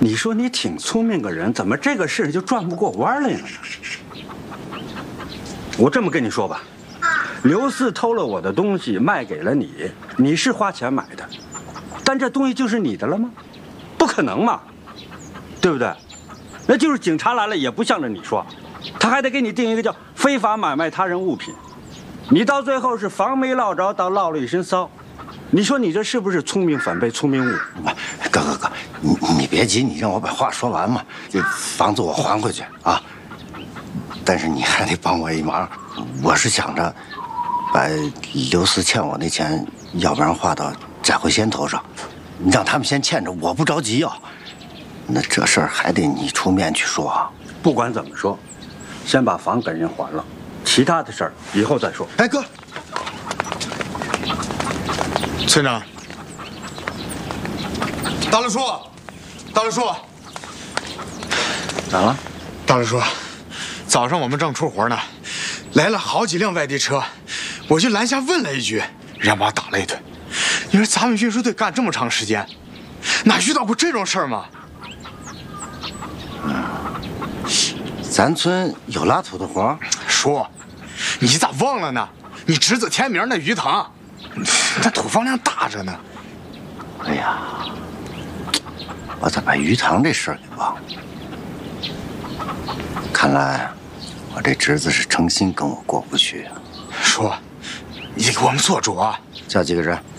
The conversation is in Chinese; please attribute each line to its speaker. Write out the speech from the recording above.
Speaker 1: 你说你挺聪明个人，怎么这个事就转不过弯来了呢？我这么跟你说吧，刘四偷了我的东西卖给了你，你是花钱买的，但这东西就是你的了吗？不可能嘛，对不对？那就是警察来了也不向着你说，他还得给你定一个叫非法买卖他人物品，你到最后是防没落着，倒落了一身骚。你说你这是不是聪明反被聪明误？
Speaker 2: 哥，你别急，你让我把话说完嘛。这房子我还回去啊，但是你还得帮我一忙。我是想着把刘四欠我那钱，要不然划到翟慧仙头上，你让他们先欠着，我不着急要。那这事儿还得你出面去说啊。
Speaker 1: 不管怎么说，先把房给人还了，其他的事儿以后再说。
Speaker 3: 哎，哥，村长，大刘叔，大刘叔，
Speaker 2: 咋了？
Speaker 3: 大刘叔，早上我们正出活呢，来了好几辆外地车，我就拦下问了一句，人把我打了一顿。你说咱们运输队干这么长时间，哪遇到过这种事儿吗？
Speaker 2: 咱村有拉土的活？
Speaker 3: 叔，你咋忘了呢？你侄子天明那鱼塘，那土方量大着呢。
Speaker 2: 哎呀，我咋把鱼塘这事儿给忘了？看来我这侄子是诚心跟我过不去啊。
Speaker 3: 叔，你给我们做主啊！
Speaker 2: 叫几个人？